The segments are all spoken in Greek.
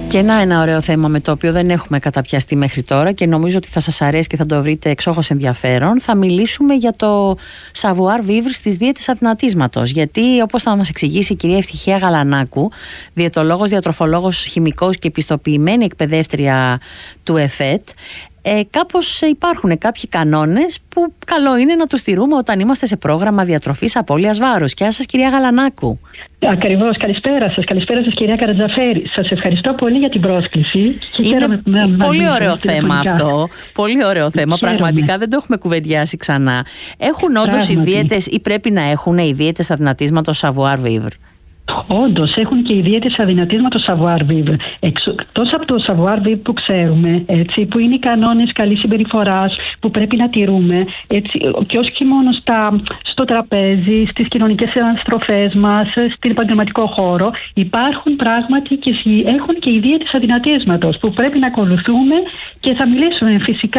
Και ένα ωραίο θέμα με το οποίο δεν έχουμε καταπιαστεί μέχρι τώρα και νομίζω ότι θα σας αρέσει και θα το βρείτε εξόχως ενδιαφέρον. Θα μιλήσουμε για το savoir vivre στις δίαιτες αδυνατίσματος. Γιατί, όπως θα μας εξηγήσει η κυρία Ευτυχία Γαλανάκου, διαιτολόγος, διατροφολόγος, χημικός και επιστοποιημένη εκπαιδεύτρια του ΕΦΕΤ, κάπως υπάρχουν κάποιοι κανόνες που καλό είναι να τους τηρούμε όταν είμαστε σε πρόγραμμα διατροφής απώλειας βάρους. Γεια σας, κυρία Γαλανάκου. Ακριβώς. Καλησπέρα σας κυρία Καρατζαφέρη. Σας ευχαριστώ πολύ για την πρόσκληση. Είναι πολύ ωραίο θέμα αυτό. Πολύ ωραίο θέμα. Πραγματικά δεν το έχουμε κουβεντιάσει ξανά. Έχουν όντως οι δίαιτες ή πρέπει να έχουν οι δίαιτες αδυνατίσματος savoir vivre? Όντως έχουν και οι δίαιτες αδυνατίσματος savoir vivre. Εκτός από το savoir vivre που ξέρουμε, έτσι, που είναι οι κανόνες καλής συμπεριφοράς που πρέπει να τηρούμε, έτσι, και όχι μόνο στο τραπέζι, στις κοινωνικές αναστροφές μας, στην επαγγελματικό χώρο, υπάρχουν πράγματι και έχουν και οι δίαιτες αδυνατίσματος που πρέπει να ακολουθούμε και θα μιλήσουμε φυσικά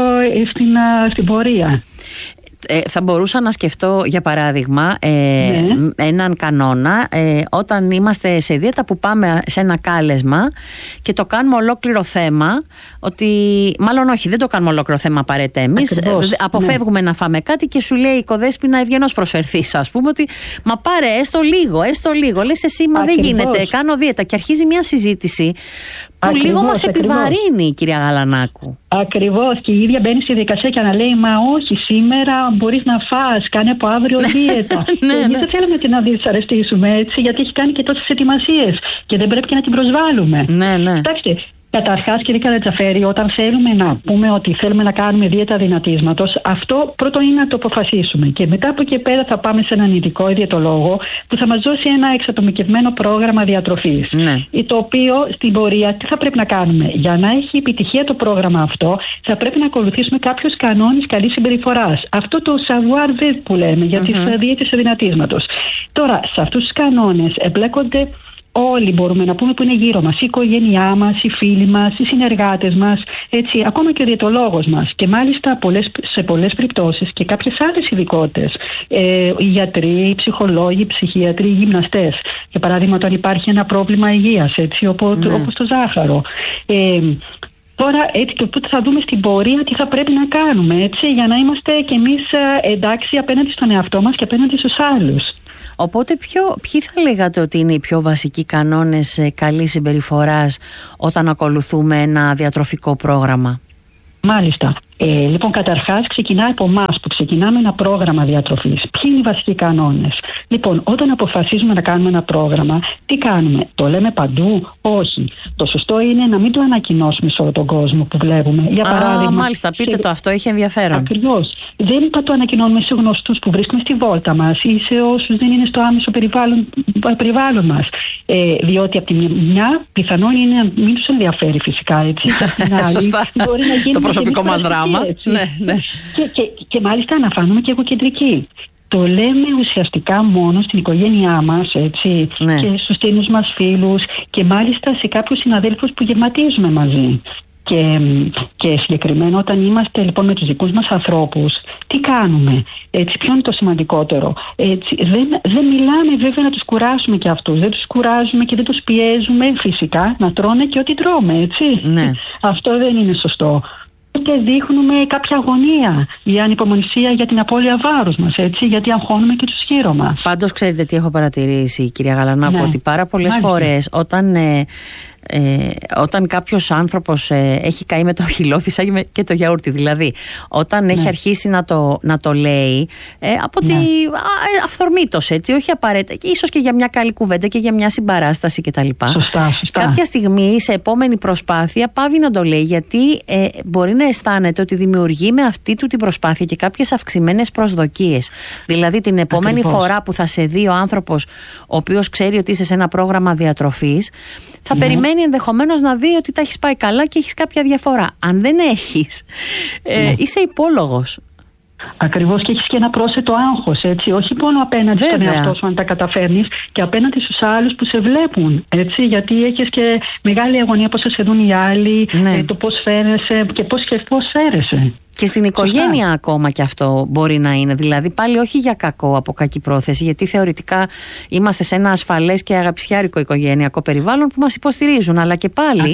στην πορεία. Θα μπορούσα να σκεφτώ για παράδειγμα έναν κανόνα όταν είμαστε σε δίαιτα που πάμε σε ένα κάλεσμα και το κάνουμε ολόκληρο θέμα, ότι μάλλον όχι, δεν το κάνουμε ολόκληρο θέμα απαραίτητα εμείς, αποφεύγουμε να φάμε κάτι και σου λέει η Κοδέσποινα ευγενώς προσφερθείς, ας πούμε, ότι μα πάρε έστω λίγο, λες εσύ μα δεν γίνεται, κάνω δίαιτα, και αρχίζει μια συζήτηση που λίγο μας επιβαρύνει, κυρία Γαλανάκου. Ακριβώς, και η ίδια μπαίνει στη διαδικασία και να λέει μα όχι, σήμερα μπορείς να φας, κάνε από αύριο δίαιτα. Εμείς δεν θέλουμε να δυσαρεστήσουμε, έτσι, γιατί έχει κάνει και τόσες ετοιμασίες και δεν πρέπει και να την προσβάλλουμε. Κοιτάξτε, καταρχάς, κύριε Καρατζαφέρη, όταν θέλουμε να πούμε ότι θέλουμε να κάνουμε δίαιτα αδυνατίσματος, αυτό πρώτο είναι να το αποφασίσουμε. Και μετά από εκεί πέρα θα πάμε σε έναν ειδικό διαιτολόγο που θα μας δώσει ένα εξατομικευμένο πρόγραμμα διατροφής. Το οποίο στην πορεία τι θα πρέπει να κάνουμε? Για να έχει επιτυχία το πρόγραμμα αυτό, θα πρέπει να ακολουθήσουμε κάποιους κανόνες καλής συμπεριφοράς. Αυτό το savoir vivre που λέμε για τις δίαιτες αδυνατίσματος. Τώρα, σε αυτούς τους κανόνες εμπλέκονται όλοι, μπορούμε να πούμε, που είναι γύρω μας, η οικογένειά μας, οι φίλοι μας, οι συνεργάτες μας, έτσι, ακόμα και ο διαιτολόγος μας, και μάλιστα σε πολλές περιπτώσεις και κάποιες άλλες ειδικότητες, οι γιατροί, οι ψυχολόγοι, οι ψυχίατροι, οι γυμναστές, για παράδειγμα όταν υπάρχει ένα πρόβλημα υγείας, έτσι, όπως το ζάχαρο. Τώρα, έτσι, και οπότε θα δούμε στην πορεία τι θα πρέπει να κάνουμε, έτσι, για να είμαστε κι εμείς εντάξει απέναντι στον εαυτό μας και απέναντι στους άλλους. Οπότε ποιοι θα λέγατε ότι είναι οι πιο βασικοί κανόνες καλής συμπεριφοράς όταν ακολουθούμε ένα διατροφικό πρόγραμμα? Μάλιστα. Λοιπόν, καταρχάς ξεκινάει από εμάς που ξεκινάμε ένα πρόγραμμα διατροφής. Ποιοι είναι οι βασικοί κανόνες? Λοιπόν, όταν αποφασίζουμε να κάνουμε ένα πρόγραμμα, τι κάνουμε? Το λέμε παντού? Όχι. Το σωστό είναι να μην το ανακοινώσουμε σε όλο τον κόσμο που βλέπουμε. Για παράδειγμα. Μάλιστα, πείτε το, αυτό έχει ενδιαφέρον. Ακριβώς. Δεν θα το ανακοινώνουμε σε γνωστούς που βρίσκουμε στη βόλτα μας ή σε όσους δεν είναι στο άμεσο περιβάλλον μας. Διότι από τη μια πιθανόν είναι να μην τους ενδιαφέρει φυσικά, έτσι. Σωστά. Μπορεί να γίνει το προσωπικό μας δράμα. Ναι. Και μάλιστα να φανούμε και εγωκεντρικοί. Το λέμε ουσιαστικά μόνο στην οικογένειά μας, έτσι, και στους στενούς μας φίλους και μάλιστα σε κάποιους συναδέλφους που γευματίζουμε μαζί. Και συγκεκριμένα όταν είμαστε λοιπόν με τους δικούς μας ανθρώπους, τι κάνουμε? Έτσι, ποιο είναι το σημαντικότερο? Έτσι, δεν μιλάμε βέβαια να τους κουράσουμε και αυτούς. Δεν τους κουράζουμε και δεν τους πιέζουμε φυσικά να τρώνε και ό,τι τρώμε, έτσι. Αυτό δεν είναι σωστό. Και δείχνουμε κάποια αγωνία ή ανυπομονησία για την απώλεια βάρους μας, έτσι, γιατί αγχώνουμε και τους γύρω μας. Πάντως, ξέρετε τι έχω παρατηρήσει, κυρία Γαλανάκου, ότι πάρα πολλές φορές όταν κάποιος άνθρωπος έχει καεί με το χυλόφισσα και το γιαούρτι, δηλαδή όταν έχει αρχίσει να το λέει από ότι αυθορμήτως, έτσι, όχι απαραίτητα, και ίσως και για μια καλή κουβέντα και για μια συμπαράσταση κτλ. Σωστά. Κάποια στιγμή σε επόμενη προσπάθεια πάβει να το λέει, γιατί μπορεί να αισθάνεται ότι δημιουργεί με αυτή του την προσπάθεια και κάποιες αυξημένες προσδοκίες. Δηλαδή την επόμενη φορά που θα σε δει ο άνθρωπος ο οποίος ξέρει ότι είσαι σε ένα πρόγραμμα διατροφής, θα περιμένει ενδεχομένως να δει ότι τα έχεις πάει καλά και έχεις κάποια διαφορά. Αν δεν έχεις, είσαι υπόλογος. Ακριβώς, και έχεις και ένα πρόσθετο άγχος, έτσι, όχι μόνο απέναντι στον εαυτό σου αν τα καταφέρνεις, και απέναντι στους άλλους που σε βλέπουν, έτσι, γιατί έχεις και μεγάλη αγωνία πώς θα σε δουν οι άλλοι, το πώς φέρεσαι και πώς φέρεσαι. Και στην οικογένεια ακόμα και αυτό μπορεί να είναι. Δηλαδή πάλι όχι για κακό, από κακή πρόθεση, γιατί θεωρητικά είμαστε σε ένα ασφαλές και αγαπησιάρικο οικογενειακό περιβάλλον που μας υποστηρίζουν. Αλλά και πάλι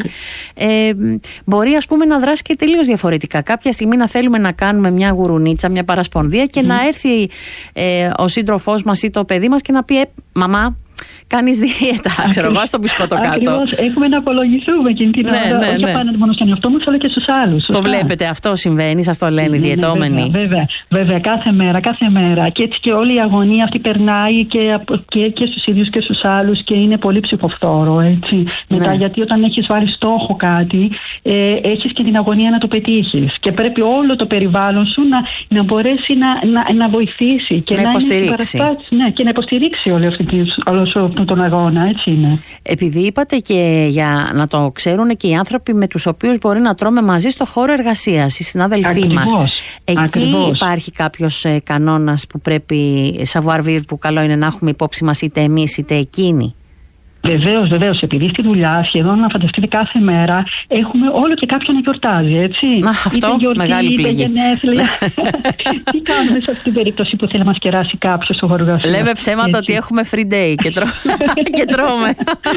μπορεί, ας πούμε, να δράσει και τελείως διαφορετικά. Κάποια στιγμή να θέλουμε να κάνουμε μια γουρουνίτσα, μια παρασπονδία και να έρθει ο σύντροφός μας ή το παιδί μας και να πει μαμά, κάνεις δίαιτα, ξέρω εγώ, στο μπισκότο κάτω. Ακριβώς, έχουμε να απολογηθούμε εκείνη την ώρα. Όχι απέναντι μόνο στον εαυτό μας, αλλά και στους άλλους. Το βλέπετε, αυτό συμβαίνει, σας το λένε οι διαιτώμενοι. Βέβαια, κάθε μέρα. Και έτσι και όλη η αγωνία αυτή περνάει και στους ίδιους και στους άλλους και είναι πολύ ψυχοφθόρο, έτσι. Μετά, γιατί όταν έχεις βάλει στόχο κάτι, έχεις και την αγωνία να το πετύχεις. Και πρέπει όλο το περιβάλλον σου να μπορέσει να βοηθήσει και να υποστηρίξει. Και να υποστηρίξει όλο τον αγώνα, έτσι είναι. Επειδή είπατε και για να το ξέρουν και οι άνθρωποι με τους οποίους μπορεί να τρώμε μαζί στο χώρο εργασίας, οι συνάδελφοί μας. Εκεί υπάρχει κάποιος κανόνας που πρέπει, savoir vivre, που καλό είναι να έχουμε υπόψη μας είτε εμείς είτε εκείνοι? Βεβαίως. Επειδή στη δουλειά σχεδόν, να φανταστείτε, κάθε μέρα έχουμε όλο και κάποιον να γιορτάζει, έτσι. Αυτό, είτε γιορτή, μεγάλη πληγή. είτε γενέθλια. Τι κάνουμε σε αυτή την περίπτωση που θέλει να μας κεράσει κάποιος στο χώρο εργασίας? Λέμε ψέματα ότι έχουμε free day και τρώμε.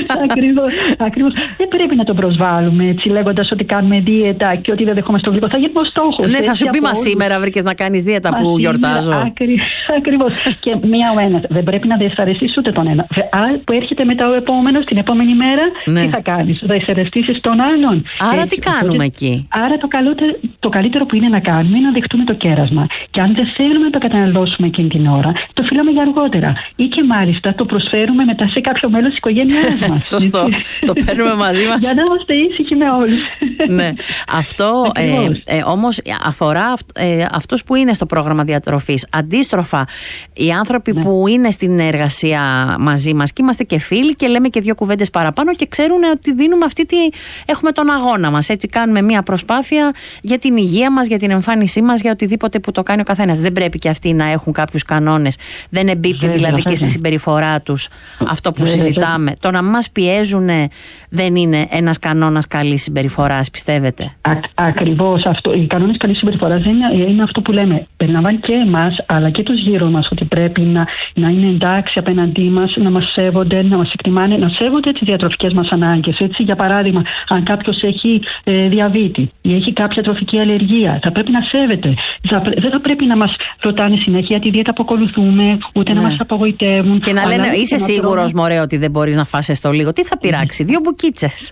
Ακριβώς. Δεν πρέπει να τον προσβάλλουμε, έτσι, λέγοντας ότι κάνουμε δίαιτα και ότι δεν δεχόμαστε το γλυκό. Θα γίνουμε ο στόχος. Ναι, θα σου πει, μα σήμερα βρήκες να κάνεις δίαιτα που γιορτάζω. Ακριβώς. Και ο ένας δεν πρέπει να δυσαρεστείς ούτε τον ένα. Που έρχεται μετά ο επόμενος, την επόμενη μέρα, τι θα κάνεις? Θα εισερευτήσεις τον άλλον. Άρα τι κάνουμε εκεί? Άρα το καλύτερο που είναι να κάνουμε είναι να δεχτούμε το κέρασμα. Και αν δεν θέλουμε να το καταναλώσουμε εκείνη την ώρα, το φυλάμε για αργότερα. Ή και μάλιστα το προσφέρουμε μετά σε κάποιο μέλος της οικογένειάς μας. Σωστό. Το παίρνουμε μαζί μας. Για να είμαστε ήσυχοι με όλους. Ναι. Αυτό όμως αφορά αυτούς που είναι στο πρόγραμμα διατροφής. Αντίστροφα, οι άνθρωποι που είναι στην εργασία μαζί μας και είμαστε και φίλοι και λέμε και δύο κουβέντες παραπάνω και ξέρουν ότι δίνουμε έχουμε τον αγώνα μας. Έτσι κάνουμε μια προσπάθεια για την υγεία μας, για την εμφάνισή μας, για οτιδήποτε που το κάνει ο καθένας. Δεν πρέπει και αυτοί να έχουν κάποιους κανόνες? Δεν εμπίπτει δηλαδή και στη συμπεριφορά τους αυτό που συζητάμε? Το να μας πιέζουν δεν είναι ένας κανόνας καλής συμπεριφοράς, πιστεύετε? Ακριβώς αυτό. Οι κανόνες καλής συμπεριφοράς είναι αυτό που λέμε. Περιλαμβάνει και εμάς αλλά και τους γύρω μας, ότι πρέπει να είναι εντάξει απέναντί μας, να μας σέβονται, να μας εκτιμάνε, να σέβονται τις διατροφικές μας ανάγκες. Έτσι, για παράδειγμα, αν κάποιος έχει διαβήτη ή έχει κάποια τροφική αλλεργία, θα πρέπει να σέβεται. Δεν θα πρέπει να μας ρωτάνε συνέχεια τη δίαιτα που ακολουθούμε, ούτε να μας απογοητεύουν. Και να λένε, είσαι σίγουρος, μωρέ, ότι δεν μπορείς να φας στο λίγο? Τι θα πειράξει, 2 μπουκίτσες.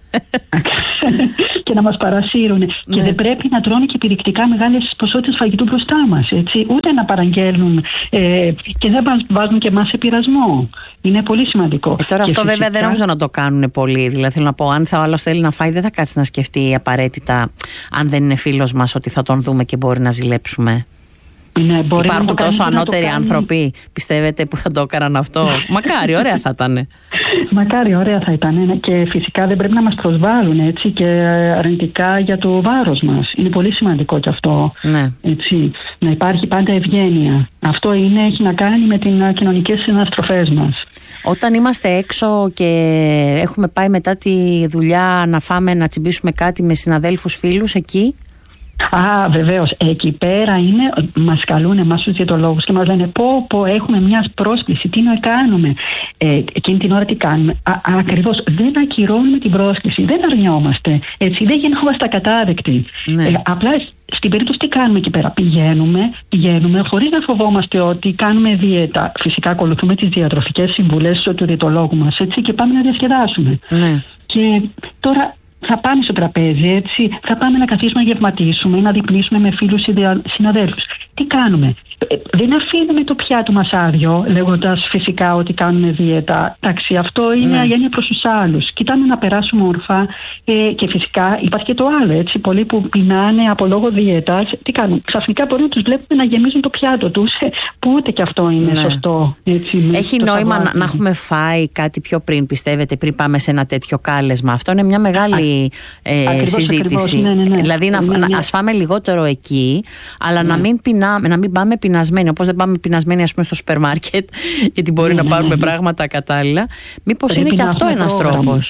Και να μας παρασύρουν. Και δεν πρέπει να τρώνε και επιδεικτικά μεγάλες ποσότητες φαγητού μπροστά μας. Ούτε να παραγγέλνουν και δεν μας βάζουν και εμάς σε πειρασμό. Είναι πολύ σημαντικό. Τώρα αυτό φυσικά, βέβαια δεν νομίζω να το κάνουν πολύ. Δηλαδή θέλω να πω, αν ο άλλος θέλει να φάει, δεν θα κάτσει να σκεφτεί απαραίτητα, αν δεν είναι φίλος μας, ότι θα τον δούμε και μπορεί να ζηλέψουμε. Ναι, υπάρχουν τόσο ανώτεροι άνθρωποι, πιστεύετε, που θα το έκαναν αυτό? Μακάρι, ωραία θα ήταν. Μακάρι, ωραία θα ήταν. Και φυσικά δεν πρέπει να μας προσβάλλουν, έτσι, και αρνητικά για το βάρος μας. Είναι πολύ σημαντικό και αυτό. Ναι. Έτσι, να υπάρχει πάντα ευγένεια. Αυτό έχει να κάνει με τις κοινωνικές συναστροφές μας. Όταν είμαστε έξω και έχουμε πάει μετά τη δουλειά να φάμε, να τσιμπήσουμε κάτι με συναδέλφους, φίλους εκεί? Βεβαίως. Εκεί πέρα μας καλούν εμάς τους διαιτολόγους και μας λένε πω έχουμε μια πρόσκληση, τι να κάνουμε. Εκείνη την ώρα τι κάνουμε? Ακριβώς, δεν ακυρώνουμε την πρόσκληση, δεν αρνιόμαστε, έτσι, δεν γινόμαστε ακατάδεκτοι. Ναι. Απλά στην περίπτωση τι κάνουμε εκεί πέρα? Πηγαίνουμε χωρίς να φοβόμαστε ότι κάνουμε δίαιτα. Φυσικά ακολουθούμε τις διατροφικές συμβουλές του διαιτολόγου μας, έτσι, και πάμε να διασκεδάσουμε. Ναι. Και τώρα θα πάμε στο τραπέζι, έτσι, θα πάμε να καθίσουμε να γευματίσουμε, να διπνήσουμε με φίλους συναδέλφους. Τι κάνουμε? Δεν αφήνουμε το πιάτο μας άδειο, λέγοντας φυσικά ότι κάνουμε δίαιτα. Εντάξει, αυτό είναι αγένεια προς τους άλλους. Κοιτάμε να περάσουμε ορφά και φυσικά υπάρχει και το άλλο, έτσι. Πολλοί που πεινάνε από λόγω δίαιτας, τι κάνουν? Ξαφνικά μπορεί να τους βλέπουμε να γεμίζουν το πιάτο τους, που ούτε και αυτό είναι σωστό. Έτσι, έχει νόημα να έχουμε φάει κάτι πιο πριν, πιστεύετε, πριν πάμε σε ένα τέτοιο κάλεσμα? Αυτό είναι μια μεγάλη συζήτηση. Ναι. Δηλαδή ας φάμε λιγότερο εκεί, αλλά να μην πάμε πεινασμένοι. Όπως δεν πάμε πεινασμένοι, ας πούμε, στο σούπερ μάρκετ, γιατί μπορεί να πάρουμε πράγματα κατάλληλα. Μήπως είναι και αυτό ένας τρόπος?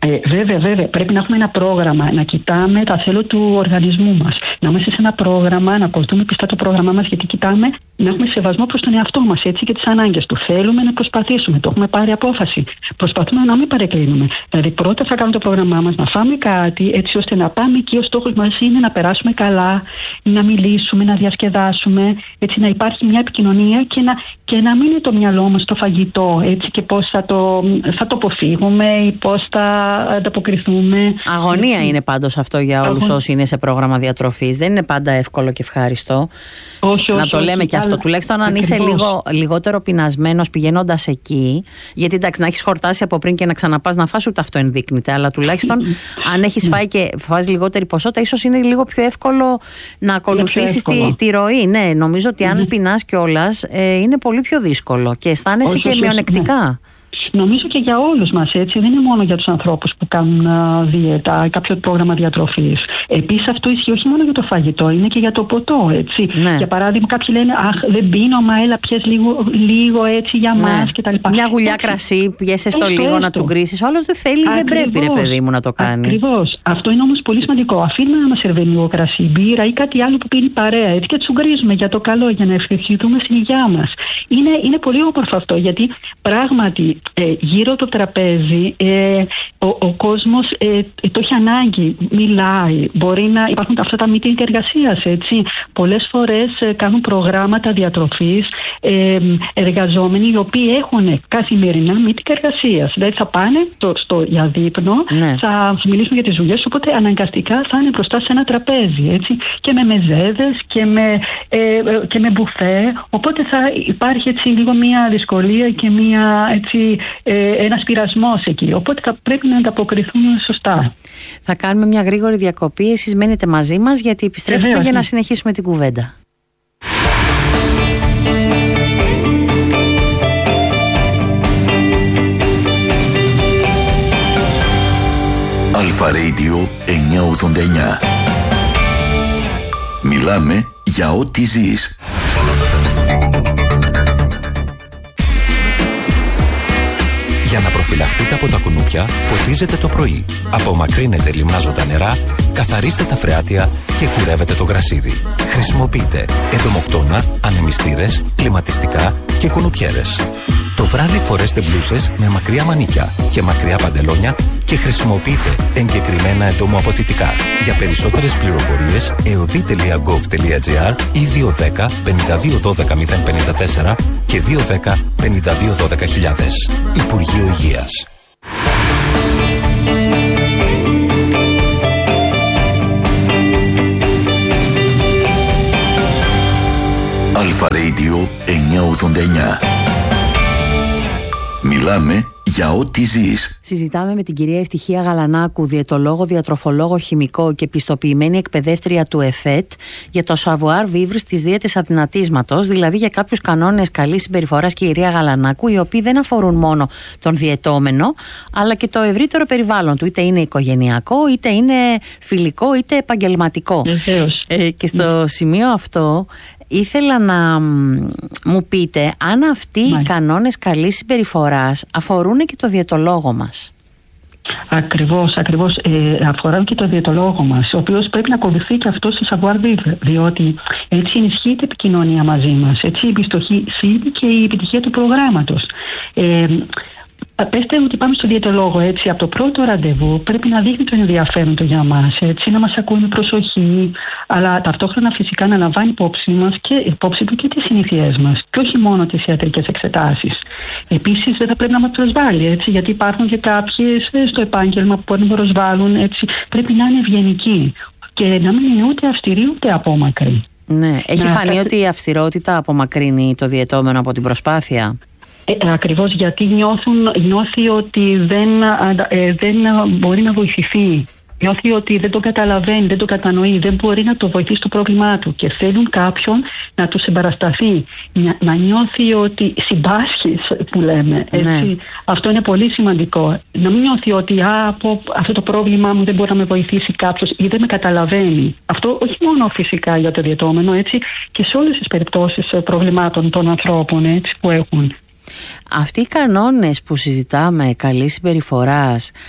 Βέβαια. Πρέπει να έχουμε ένα πρόγραμμα, να κοιτάμε τα θέλω του οργανισμού μας. Να είμαστε σε ένα πρόγραμμα, να ακολουθούμε πιστά το πρόγραμμά μας, γιατί κοιτάμε να έχουμε σεβασμό προς τον εαυτό μας, έτσι, και τις ανάγκες του. Θέλουμε να προσπαθήσουμε, το έχουμε πάρει απόφαση. Προσπαθούμε να μην παρεκκλίνουμε. Δηλαδή, πρώτα θα κάνουμε το πρόγραμμά μας, να φάμε κάτι, έτσι ώστε να πάμε εκεί. Ο στόχος μας είναι να περάσουμε καλά, να μιλήσουμε, να διασκεδάσουμε, έτσι, να υπάρχει μια επικοινωνία και να μην είναι το μυαλό μας το φαγητό, έτσι, και πώς θα το αποφύγουμε ή πώς θα ανταποκριθούμε. Αγωνία είναι πάντως αυτό για όλους όσοι είναι σε πρόγραμμα διατροφής. Δεν είναι πάντα εύκολο και ευχάριστο. Όχι, να το λέμε και αυτό. Τουλάχιστον αν είσαι λιγότερο πεινασμένος πηγαίνοντας εκεί. Γιατί εντάξει, να έχεις χορτάσει από πριν και να ξαναπάς να φας, ούτε αυτό ενδείκνυται. Αλλά τουλάχιστον αν έχεις φάει και φας λιγότερη ποσότητα, ίσως είναι λίγο πιο εύκολο να ακολουθήσεις τη ροή. Ναι, νομίζω ότι αν πεινάς κιόλας, είναι πολύ πιο δύσκολο και αισθάνεσαι και μειονεκτικά. Νομίζω και για όλους μας, έτσι. Δεν είναι μόνο για τους ανθρώπους που κάνουν δίαιτα, κάποιο πρόγραμμα διατροφής. Επίσης, αυτό ισχύει όχι μόνο για το φαγητό, είναι και για το ποτό, έτσι. Ναι. Για παράδειγμα, κάποιοι λένε αχ, δεν πίνω, μα έλα, πιες λίγο έτσι για μας κτλ. Μια γουλιά κρασί, πιέσαι στο λίγο να τσουγκρίσεις. Ο άλλος δεν θέλει, δεν πρέπει, ρε παιδί μου, να το κάνει. Ακριβώς. Αυτό είναι όμως πολύ σημαντικό. Αφήνουμε να μας σερβένει λίγο κρασί, μπύρα ή κάτι άλλο που πίνει παρέα, έτσι, και τσουγκρίζουμε για το καλό, για να ευχηθούμε στην υγειά μας. Είναι πολύ όμορφο αυτό, γιατί πράγματι γύρω από το τραπέζι ο κόσμος το έχει ανάγκη, μιλάει. Μπορεί να υπάρχουν αυτά τα meeting εργασίας, έτσι. Πολλές φορές κάνουν προγράμματα διατροφής εργαζόμενοι οι οποίοι έχουν καθημερινά meeting εργασίας. Δηλαδή θα πάνε για δείπνο, θα μιλήσουν για τις δουλειές, οπότε αναγκαστικά θα είναι μπροστά σε ένα τραπέζι, έτσι, και με μεζέδες και με μπουφέ. Οπότε θα υπάρχει έτσι λίγο μια δυσκολία και ένας πειρασμός εκεί. Οπότε θα πρέπει να ανταποκριθούμε σωστά. Θα κάνουμε μια γρήγορη διακοπή. Εσείς μένετε μαζί μας, γιατί επιστρέφουμε για να συνεχίσουμε την κουβέντα. Αλφα Radio 989. Μιλάμε για ό,τι ζεις. Για να προφυλαχτείτε από τα κουνούπια, ποτίζετε το πρωί. Απομακρύνετε λιμνάζοντα νερά, καθαρίστε τα φρεάτια και κουρεύετε το γρασίδι. Χρησιμοποιείτε εντομοκτώνα, ανεμιστήρες, κλιματιστικά και κουνουπιέρες. Το βράδυ φορέστε μπλούσες με μακριά μανίκια και μακριά παντελόνια και χρησιμοποιείτε εγκεκριμένα εντομοαποθητικά. Για περισσότερες πληροφορίες, eodi.gov.gr ή 210 52 12 054 και 210 52 12 000. Υπουργείο Υγείας. Αλφα Radio 989. Μιλάμε για ό,τι ζεις. Συζητάμε με την κυρία Ευτυχία Γαλανάκου, διαιτολόγο, διατροφολόγο, χημικό και πιστοποιημένη εκπαιδεύτρια του ΕΦΕΤ, για το savoir vivre στις δίαιτες αδυνατίσματος, δηλαδή για κάποιους κανόνες καλής συμπεριφοράς, κυρία Γαλανάκου, οι οποίοι δεν αφορούν μόνο τον διαιτώμενο, αλλά και το ευρύτερο περιβάλλον του, είτε είναι οικογενειακό, είτε είναι φιλικό, είτε επαγγελματικό. Και στο σημείο αυτό ήθελα να μου πείτε αν αυτοί οι κανόνες καλής συμπεριφοράς αφορούν και το διαιτολόγο μας. Ακριβώς. Αφορά και το διαιτολόγο μας, ο οποίος πρέπει να ακολουθεί και αυτό στο savoir vivre, διότι έτσι ενισχύεται η επικοινωνία μαζί μας, έτσι η εμπιστοσύνη και η επιτυχία του προγράμματος. Πέστε ότι πάμε στον διαιτολόγο, έτσι, από το πρώτο ραντεβού πρέπει να δείχνει το ενδιαφέρον του για μας, έτσι, να μας ακούει με προσοχή, αλλά ταυτόχρονα φυσικά να λαμβάνει υπόψη του και τις συνήθειές μας και όχι μόνο τις ιατρικές εξετάσεις. Επίσης δεν θα πρέπει να μας προσβάλλει, έτσι, γιατί υπάρχουν και κάποιες στο επάγγελμα που μπορεί να προσβάλλουν, έτσι, πρέπει να είναι ευγενικοί και να μην είναι ούτε αυστηροί ούτε απόμακροι. Ναι, έχει φανεί ότι η αυστηρότητα απομακρύνει το διαιτώμενο από την προσπάθεια. Ακριβώς, γιατί νιώθει ότι δεν μπορεί να βοηθηθεί. Νιώθει ότι δεν το καταλαβαίνει, δεν το κατανοεί, δεν μπορεί να το βοηθήσει το πρόβλημά του και θέλουν κάποιον να του συμπαρασταθεί, να νιώθει ότι συμπάσχει, που λέμε. Έτσι. Αυτό είναι πολύ σημαντικό. Να μην νιώθει ότι από αυτό το πρόβλημά μου δεν μπορεί να με βοηθήσει κάποιος ή δεν με καταλαβαίνει. Αυτό όχι μόνο φυσικά για το διαιτώμενο, έτσι, και σε όλες τις περιπτώσεις προβλημάτων των ανθρώπων, έτσι, που έχουν. Αυτοί οι κανόνες που συζητάμε καλής συμπεριφοράς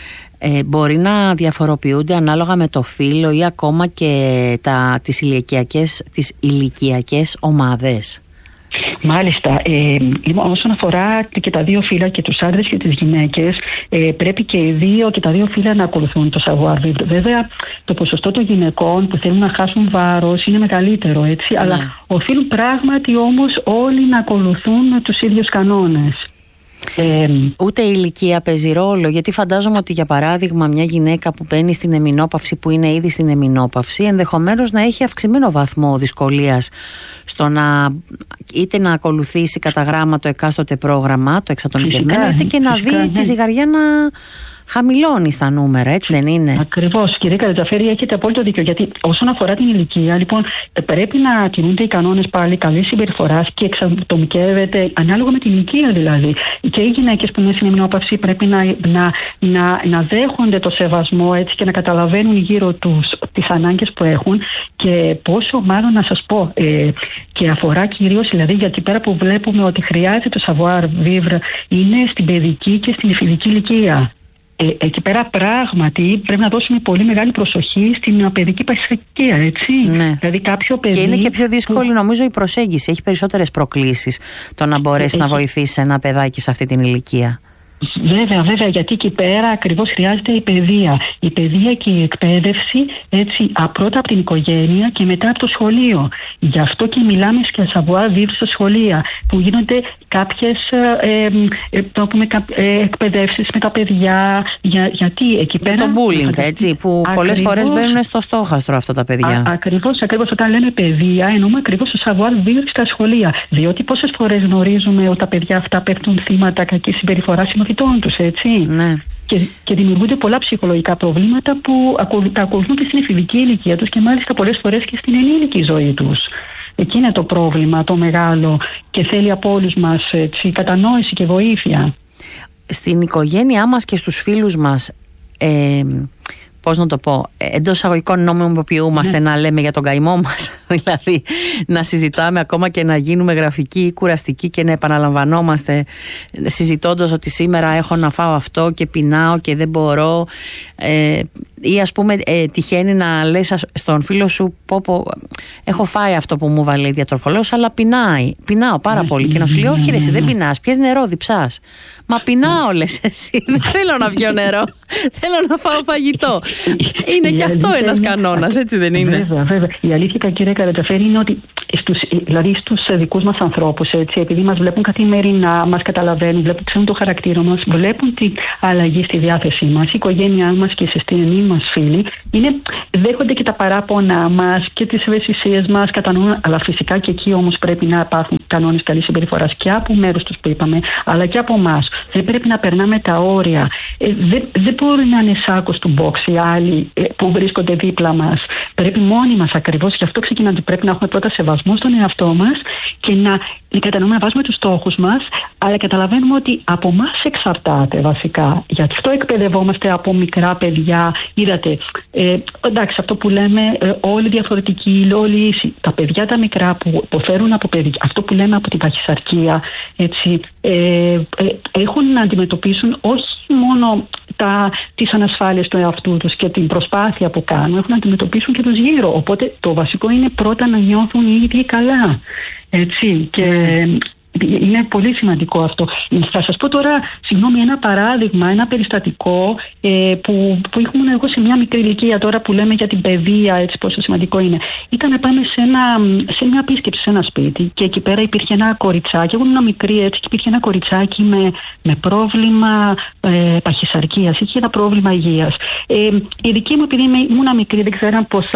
μπορεί να διαφοροποιούνται ανάλογα με το φύλο ή ακόμα και τις ηλικιακές ομάδες? Μάλιστα. Λοιπόν, όσον αφορά και τα δύο φύλλα, και τους άντρες και τις γυναίκες, πρέπει και οι δύο και τα δύο φύλλα να ακολουθούν το savoir vivre. Βέβαια, το ποσοστό των γυναικών που θέλουν να χάσουν βάρος είναι μεγαλύτερο, έτσι. Ναι. Αλλά οφείλουν πράγματι όμως όλοι να ακολουθούν τους ίδιους κανόνες. Ούτε η ηλικία παίζει ρόλο, γιατί φαντάζομαι ότι για παράδειγμα μια γυναίκα που μπαίνει στην εμεινόπαυση, που είναι ήδη στην εμεινόπαυση, ενδεχομένως να έχει αυξημένο βαθμό δυσκολίας στο είτε να ακολουθήσει κατά γράμμα το εκάστοτε πρόγραμμα, το εξατομικευμένο, είτε και να δει τη ζυγαριά να χαμηλώνει στα νούμερα, έτσι δεν είναι? Ακριβώς, κυρία Καρατζαφέρη, έχετε απόλυτο δίκιο. Γιατί όσον αφορά την ηλικία, λοιπόν, πρέπει να τηρούνται οι κανόνες πάλι καλής συμπεριφοράς και εξατομικεύεται ανάλογα με την ηλικία δηλαδή. Και οι γυναίκες που είναι στην εμεινόπαυση πρέπει να δέχονται το σεβασμό, έτσι, και να καταλαβαίνουν γύρω τους τις ανάγκες που έχουν, και πόσο μάλλον να σας πω, και αφορά κυρίως, δηλαδή, γιατί πέρα που βλέπουμε ότι χρειάζεται το savoir vivre είναι στην παιδική και στην εφηβική ηλικία. Εκεί πέρα πράγματι πρέπει να δώσουμε πολύ μεγάλη προσοχή στην παιδική παχυσαρκία, έτσι. Ναι. Δηλαδή κάποιο παιδί. Και είναι και πιο δύσκολη νομίζω η προσέγγιση. Έχει περισσότερες προκλήσεις το να μπορέσει να βοηθήσει ένα παιδάκι σε αυτή την ηλικία. Βέβαια, γιατί εκεί πέρα ακριβώς χρειάζεται η παιδεία. Η παιδεία και η εκπαίδευση, έτσι, πρώτα από την οικογένεια και μετά από το σχολείο. Γι' αυτό και μιλάμε για savoir vivre στα σχολεία, που γίνονται κάποιες εκπαιδεύσεις με τα παιδιά. Γιατί εκεί πέρα. Για το bullying, έτσι, που πολλές φορές μπαίνουν στο στόχαστρο αυτά τα παιδιά. Ακριβώς, όταν λέμε παιδεία, εννοούμε ακριβώς το savoir vivre στα σχολεία. Διότι πόσες φορές γνωρίζουμε ότι τα παιδιά αυτά πέφτουν θύματα κακής συμπεριφοράς συμμαθητών τους, έτσι. Ναι. Και δημιουργούνται πολλά ψυχολογικά προβλήματα που τα ακολουθούν και στην εφηβική ηλικία τους και μάλιστα πολλές φορές και στην ενήλικη ζωή τους. Εκεί είναι το πρόβλημα το μεγάλο και θέλει από όλους μας, έτσι, κατανόηση και βοήθεια. Στην οικογένειά μας και στους φίλους μας, πώς να το πω, εντός εισαγωγικών νομιμοποιούμαστε να λέμε για τον καημό μας. Δηλαδή να συζητάμε ακόμα και να γίνουμε γραφικοί ή κουραστικοί και να επαναλαμβανόμαστε συζητώντας ότι σήμερα έχω να φάω αυτό και πεινάω και δεν μπορώ, ή ας πούμε τυχαίνει να λες στον φίλο σου πω έχω φάει αυτό που μου βάλε η διατροφολόγος, αλλά πεινάω πάρα πολύ, και να σου λέει όχι ρε εσύ δεν πεινάς, πιες νερό, διψάς. Μα πεινάω λες εσύ, δεν θέλω να πιω νερό, θέλω να φάω φαγητό. Είναι και αυτό ένας κανόνας, έτσι δεν είναι? Βέβαια. Η αλήθεια, κύριε Καρατζαφέρη, είναι ότι στους δικούς μας ανθρώπους, έτσι, επειδή μας βλέπουν καθημερινά, μας καταλαβαίνουν, ξέρουν το χαρακτήρα μας, βλέπουν την αλλαγή στη διάθεσή μας, η οικογένειά μας και οι συστημοί μας φίλοι, δέχονται και τα παράπονα μας και τις ευαισθησίες μας, κατανοούν, αλλά φυσικά και εκεί όμως πρέπει να υπάρχουν κανόνες καλής συμπεριφοράς και από μέρους τους που είπαμε, αλλά και από εμάς. Δεν πρέπει να περνάμε τα όρια. Δεν μπορεί να είναι σάκος του box οι άλλοι που βρίσκονται δίπλα μας. Πρέπει μόνοι μας ακριβώς, γι' αυτό ξεκινάμε. Πρέπει να έχουμε πρώτα σεβασμό στον εαυτό μας και να κατανοούμε να βάζουμε τους στόχους μας, αλλά καταλαβαίνουμε ότι από εμάς εξαρτάται βασικά. Γι' αυτό εκπαιδευόμαστε από μικρά παιδιά. Είδατε, εντάξει, αυτό που λέμε όλοι διαφορετικοί, όλοι ίσοι. Τα παιδιά τα μικρά που υποφέρουν από αυτό που λέμε από την παχυσαρκία, έτσι, έχουν να αντιμετωπίσουν όχι μόνο τις ανασφάλειες του εαυτού τους και την προσπάθεια που κάνουν, έχουν να αντιμετωπίσουν και τους γύρω. Οπότε το βασικό είναι πρώτα να νιώθουν οι ίδιοι καλά. Έτσι. Και είναι πολύ σημαντικό αυτό. Θα σας πω τώρα, ένα παράδειγμα, ένα περιστατικό που ήμουν εγώ σε μια μικρή ηλικία, τώρα που λέμε για την παιδεία, έτσι, πόσο σημαντικό είναι. Ήταν να πάμε σε μια επίσκεψη σε ένα σπίτι και εκεί πέρα υπήρχε ένα κοριτσάκι. Εγώ ήμουν μικρή, έτσι, και υπήρχε ένα κοριτσάκι με πρόβλημα παχυσαρκίας, είχε ένα πρόβλημα υγείας. Η δική μου, επειδή ήμουν μικρή, δεν ξέραν πώς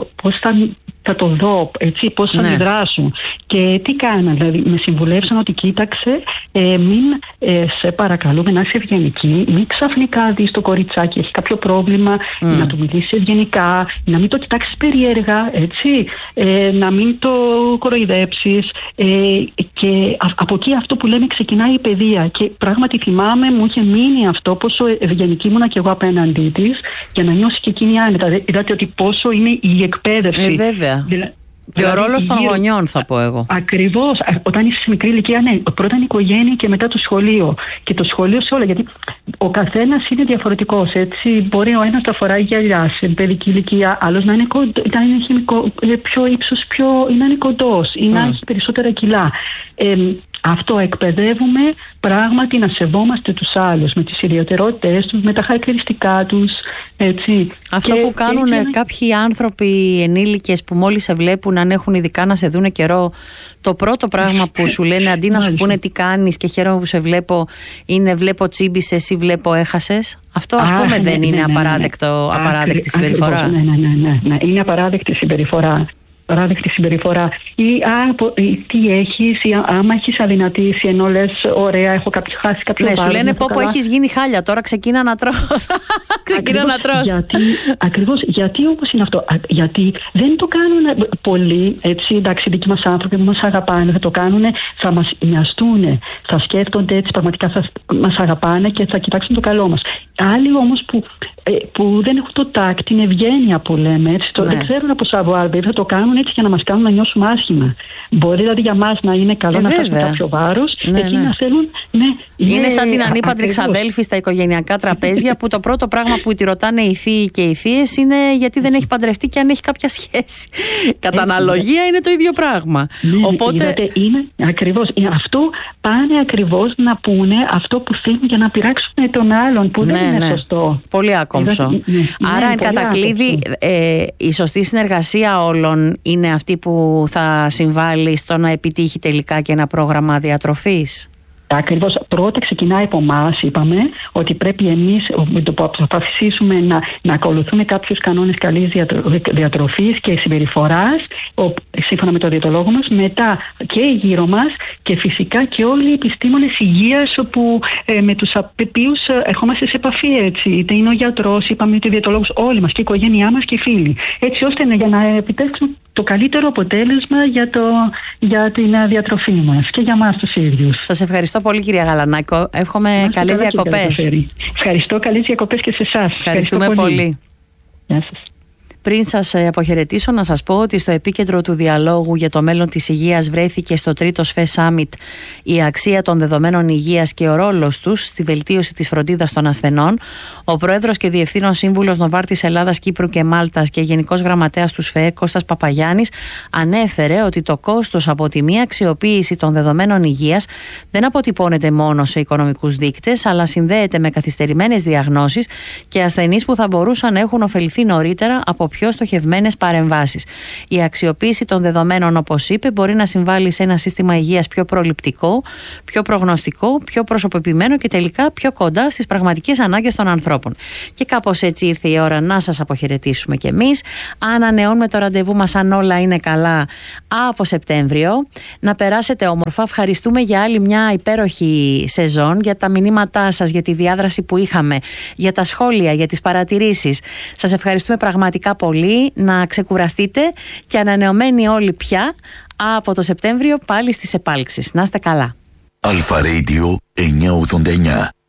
θα το δω, έτσι, πώς θα αντιδράσουν. Και τι κάνα, δηλαδή με συμβουλεύσαν ότι κοίταξε, μην σε παρακαλούμε να είσαι ευγενική, μην ξαφνικά δεις το κοριτσάκι έχει κάποιο πρόβλημα, να του μιλήσεις ευγενικά, να μην το κοιτάξεις περίεργα, έτσι, να μην το κοροϊδέψεις, και από εκεί αυτό που λέμε ξεκινάει η παιδεία. Και πράγματι θυμάμαι, μου είχε μείνει αυτό, πόσο ευγενική ήμουνα και εγώ απέναντί της, για να νιώσει και εκείνη άνετα. Είδατε ότι πόσο είναι η εκπαίδευση. Βέβαια. Και ο ρόλος των γονιών, θα πω εγώ. Ακριβώς. Όταν είσαι σε μικρή ηλικία, ναι, πρώτα είναι η οικογένεια και μετά το σχολείο. Και το σχολείο σε όλα, γιατί ο καθένας είναι διαφορετικός. Έτσι, μπορεί ο ένας να φοράει γυαλιά σε παιδική ηλικία, άλλος να είναι πιο ύψος, να είναι κοντός ή να έχει περισσότερα κιλά. Αυτό εκπαιδεύουμε πράγματι να σεβόμαστε τους άλλους με τις ιδιαιτερότητες τους, με τα χαρακτηριστικά τους. Έτσι. Αυτό που κάνουν κάποιοι άνθρωποι ενήλικες που μόλις σε βλέπουν, αν έχουν ειδικά να σε δούνε καιρό, το πρώτο πράγμα που σου λένε αντί να σου πούνε τι κάνεις και χαίρομαι που σε βλέπω, είναι βλέπω τσίμπησες ή βλέπω έχασες. Αυτό ας πούμε δεν είναι απαράδεκτη συμπεριφορά. Ναι, είναι απαράδεκτη συμπεριφορά. Ή τι έχεις, ή άμα έχεις αδυνατήσει, ενώ λες ωραία, έχω χάσει κάποιο βάρος. Ναι, σου λένε πω έχεις γίνει χάλια, τώρα ξεκίνα να τρως. Ακριβώς, γιατί όμως είναι αυτό? Γιατί δεν το κάνουν πολλοί, έτσι, εντάξει, δικοί μας άνθρωποι που μας αγαπάνε, θα το κάνουν, θα μας νοιαστούν, θα σκέφτονται έτσι, πραγματικά θα μας αγαπάνε και θα κοιτάξουν το καλό μας. Άλλοι όμως που δεν έχουν το τάκ, την ευγένεια που λέμε, έτσι, δεν ξέρουν από σαβουάρ, θα το κάνουν έτσι για να μας κάνουν να νιώσουμε άσχημα. Μπορεί δηλαδή για μας να είναι καλό να φτάσουμε κάποιο βάρος, εκεί να θέλουν. Είναι σαν την ανήπαντρη ξαδέλφη στα οικογενειακά τραπέζια, που το πρώτο πράγμα που τη ρωτάνε οι θείοι και οι θείες είναι γιατί δεν έχει παντρευτεί και αν έχει κάποια σχέση. Κατά αναλογία είναι το ίδιο πράγμα. Οπότε είναι ακριβώς. Αυτό πάνε ακριβώς να πούνε αυτό που θέλουν για να πειράξουν τον άλλον, που δεν είναι σωστό. Πολύ άκομψο. Άρα, εν κατακλείδη, η σωστή συνεργασία όλων είναι αυτή που θα συμβάλλει στο να επιτύχει τελικά και ένα πρόγραμμα διατροφής. Ακριβώς. Πρώτα ξεκινάει από εμάς, είπαμε, ότι πρέπει εμείς που αποφασίσουμε να ακολουθούμε κάποιους κανόνες καλής διατροφής και συμπεριφοράς, σύμφωνα με το διαιτολόγο μας, μετά και γύρω μας και φυσικά και όλοι οι επιστήμονες υγείας με τους οποίους ερχόμαστε σε επαφή, έτσι. Είτε είναι ο γιατρός, είπαμε ότι ο διαιτολόγος, όλοι μας και η οικογένειά μας και οι φίλοι. Έτσι ώστε για να επιτύχουμε το καλύτερο αποτέλεσμα για την διατροφή μας και για μας τους ίδιους. Σας ευχαριστώ πολύ, κυρία Γαλανάκο. Εύχομαι καλές διακοπές. Ευχαριστώ, καλές διακοπές και σε εσάς. Ευχαριστούμε πολύ. Γεια σας. Πριν σας αποχαιρετήσω, να σας πω ότι στο επίκεντρο του διαλόγου για το μέλλον της υγείας βρέθηκε στο τρίτο ΣΦΕ Summit η αξία των δεδομένων υγείας και ο ρόλος τους στη βελτίωση της φροντίδας των ασθενών. Ο Πρόεδρος και Διευθύνων Σύμβουλος Νοβάρτης Ελλάδας, Κύπρου και Μάλτας και Γενικός Γραμματέας του ΣΦΕ, Κώστας Παπαγιάννης, ανέφερε ότι το κόστος από τη μη αξιοποίηση των δεδομένων υγείας δεν αποτυπώνεται μόνο σε οικονομικούς δείκτες, αλλά συνδέεται με καθυστερημένες διαγνώσεις και ασθενείς που θα μπορούσαν να έχουν ωφεληθεί νωρίτερα από πιο στοχευμένες παρεμβάσεις. Η αξιοποίηση των δεδομένων, όπως είπε, μπορεί να συμβάλλει σε ένα σύστημα υγείας πιο προληπτικό, πιο προγνωστικό, πιο προσωποποιημένο και τελικά πιο κοντά στις πραγματικές ανάγκες των ανθρώπων. Και κάπως έτσι ήρθε η ώρα να σας αποχαιρετήσουμε κι εμείς. Ανανεώνουμε το ραντεβού μας, αν όλα είναι καλά, από Σεπτέμβριο. Να περάσετε όμορφα. Ευχαριστούμε για άλλη μια υπέροχη σεζόν, για τα μηνύματά σας, για τη διάδραση που είχαμε, για τα σχόλια, για τις παρατηρήσεις. Σας ευχαριστούμε πραγματικά πολύ. Να ξεκουραστείτε και ανανεωμένοι όλοι πια από το Σεπτέμβριο πάλι στις επάλξεις. Να είστε καλά. Αλφα Radio 989.